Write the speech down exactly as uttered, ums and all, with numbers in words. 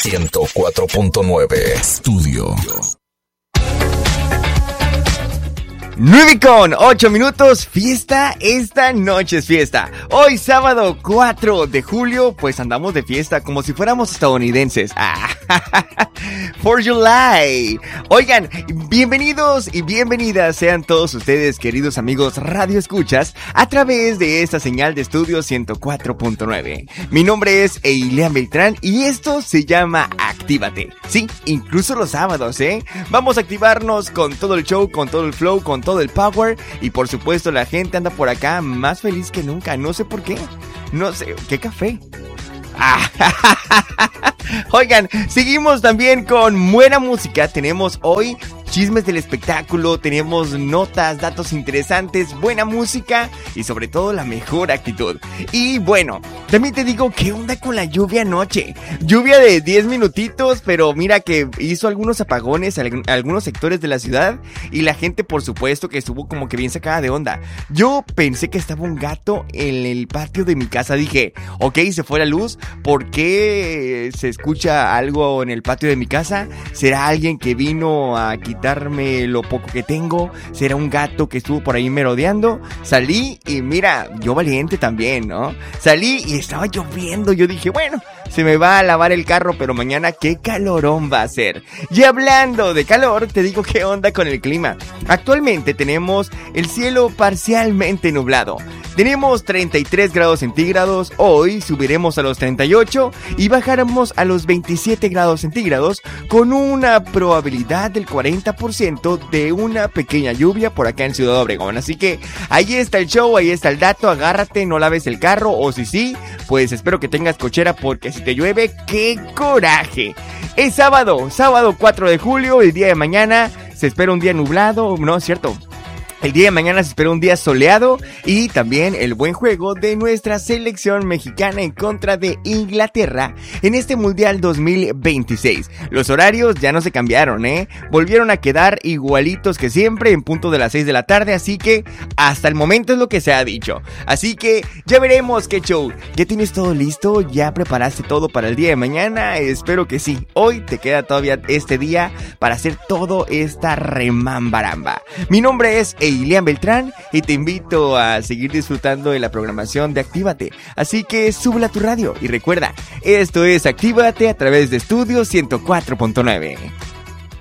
ciento cuatro punto nueve Estudio. nueve con ocho minutos, fiesta, esta noche es fiesta. Hoy sábado cuatro de julio, pues andamos de fiesta como si fuéramos estadounidenses. Ah, for July. Oigan, bienvenidos y bienvenidas sean todos ustedes, queridos amigos Radio Escuchas, a través de esta señal de estudio ciento cuatro punto nueve. Mi nombre es Eilean Beltrán y esto se llama Actívate. Sí, incluso los sábados, ¿eh? Vamos a activarnos con todo el show, con todo el flow, con todo el power y por supuesto la gente anda por acá más feliz que nunca, no sé por qué, no sé, ¿qué café? Ah, oigan, seguimos también con buena música, tenemos hoy chismes del espectáculo, tenemos notas, datos interesantes, buena música y sobre todo la mejor actitud. Y bueno, también te digo, ¿qué onda con la lluvia anoche? Lluvia de diez minutitos, pero mira que hizo algunos apagones en algunos sectores de la ciudad y la gente por supuesto que estuvo como que bien sacada de onda. Yo pensé que estaba un gato en el patio de mi casa, dije, ok, se fue la luz, ¿por qué se escucha algo en el patio de mi casa? ¿Será alguien que vino a quitar darme lo poco que tengo? ¿Será un gato que estuvo por ahí merodeando? Salí y mira, yo valiente también, ¿no? Salí y estaba lloviendo, yo dije, bueno, se me va a lavar el carro, pero mañana qué calorón va a ser. Y hablando de calor, te digo qué onda con el clima. Actualmente tenemos el cielo parcialmente nublado. Tenemos treinta y tres grados centígrados, hoy subiremos a los treinta y ocho y bajaremos a los veintisiete grados centígrados con una probabilidad del cuarenta por ciento de una pequeña lluvia por acá en Ciudad Obregón. Así que ahí está el show, ahí está el dato, agárrate, no laves el carro o si sí, pues espero que tengas cochera porque si te llueve, ¡qué coraje! Es sábado, sábado cuatro de julio, el día de mañana se espera un día nublado, no es cierto. El día de mañana se espera un día soleado y también el buen juego de nuestra selección mexicana en contra de Inglaterra en este Mundial dos mil veintiséis. Los horarios ya no se cambiaron, ¿eh? Volvieron a quedar igualitos que siempre en punto de las seis de la tarde, así que hasta el momento es lo que se ha dicho. Así que ya veremos qué show. ¿Ya tienes todo listo? ¿Ya preparaste todo para el día de mañana? Espero que sí. Hoy te queda todavía este día para hacer todo esta remambaramba. Mi nombre es Eilean Beltrán y te invito a seguir disfrutando de la programación de Actívate. Así que súbela a tu radio y recuerda, esto es Actívate a través de Estudio ciento cuatro punto nueve.